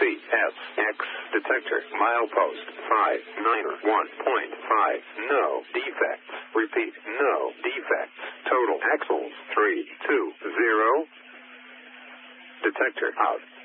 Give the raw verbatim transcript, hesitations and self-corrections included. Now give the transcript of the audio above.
C S X detector milepost five nine one point five. No defects. Repeat, no defects. Total axles three two zero. Detector out.